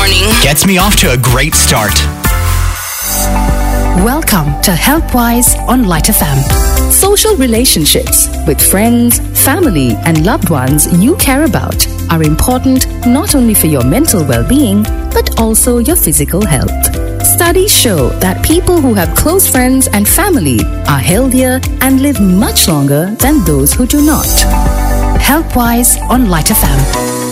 morning gets me off to a great start. Welcome to HealthWise on Light FM. Social relationships with friends, family, and loved ones you care about are important not only for your mental well-being, but also your physical health. Studies show that people who have close friends and family are healthier and live much longer than those who do not. HealthWise on Light FM.